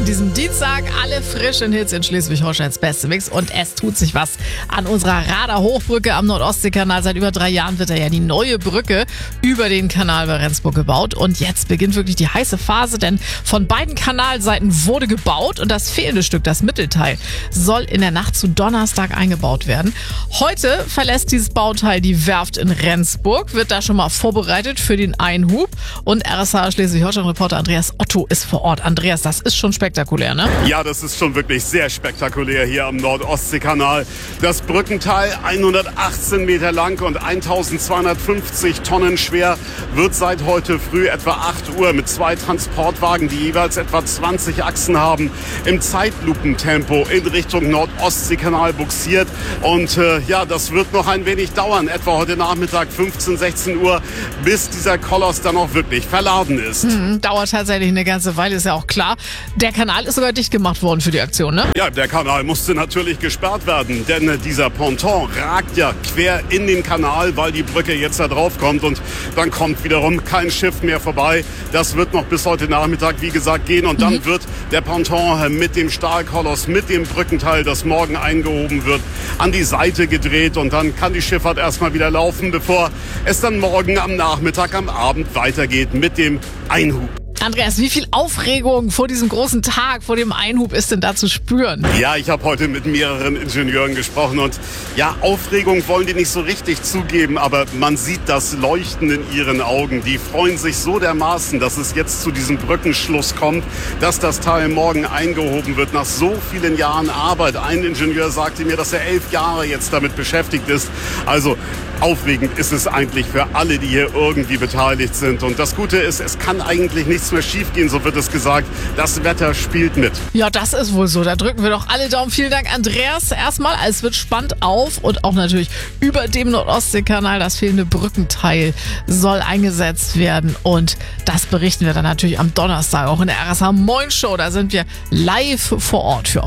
an diesem Dienstag. Alle frischen Hits in Schleswig-Holsteins Beste Mix. Und es tut sich was an unserer Radar-Hochbrücke am Nordostseekanal. Seit über 3 Jahren wird da ja die neue Brücke über den Kanal bei Rendsburg gebaut. Und jetzt beginnt wirklich die heiße Phase, denn von beiden Kanalseiten wurde gebaut. Und das fehlende Stück, das Mittelteil, soll in der Nacht zu Donnerstag eingebaut werden. Heute verlässt dieses Bauteil die Werft in Rendsburg, wird da schon mal vorbereitet für den Einhub. Und RSH Schleswig-Holstein-Reporter Andreas Otto ist vor Ort. Andreas, das ist schon spektakulär, ne? Ja, das ist schon wirklich sehr spektakulär hier am Nordostseekanal. Das Brückenteil, 118 Meter lang und 1250 Tonnen schwer, wird seit heute früh etwa 8 Uhr mit 2 Transportwagen, die jeweils etwa 20 Achsen haben, im Zeitlupentempo in Richtung Nordostseekanal buxiert. Und das wird noch ein wenig dauern, etwa heute Nachmittag 15, 16 Uhr, bis dieser Koloss dann auch wirklich verladen ist. Dauert tatsächlich eine ganze Weile, ist ja auch klar. Der Kanal ist sogar dicht gemacht worden für die Aktion, ne? Ja, der Kanal musste natürlich gesperrt werden, denn dieser Ponton ragt ja quer in den Kanal, weil die Brücke jetzt da drauf kommt und dann kommt wiederum kein Schiff mehr vorbei. Das wird noch bis heute Nachmittag, wie gesagt, gehen und dann wird der Ponton mit dem Stahlkoloss, mit dem Brückenteil, das morgen eingehoben wird, an die Seite gedreht und dann kann die Schifffahrt erstmal wieder laufen, bevor es dann morgen am Nachmittag, am Abend weitergeht mit dem Einhub. Andreas, wie viel Aufregung vor diesem großen Tag, vor dem Einhub ist denn da zu spüren? Ja, ich habe heute mit mehreren Ingenieuren gesprochen und ja, Aufregung wollen die nicht so richtig zugeben, aber man sieht das Leuchten in ihren Augen. Die freuen sich so dermaßen, dass es jetzt zu diesem Brückenschluss kommt, dass das Teil morgen eingehoben wird nach so vielen Jahren Arbeit. Ein Ingenieur sagte mir, dass er 11 Jahre jetzt damit beschäftigt ist. Also aufregend ist es eigentlich für alle, die hier irgendwie beteiligt sind. Und das Gute ist, es kann eigentlich nichts mehr schiefgehen, so wird es gesagt. Das Wetter spielt mit. Ja, das ist wohl so. Da drücken wir doch alle Daumen. Vielen Dank, Andreas. Erstmal, es wird spannend auf und auch natürlich über dem Nordostseekanal. Das fehlende Brückenteil soll eingesetzt werden. Und das berichten wir dann natürlich am Donnerstag auch in der RSH Moin Show. Da sind wir live vor Ort für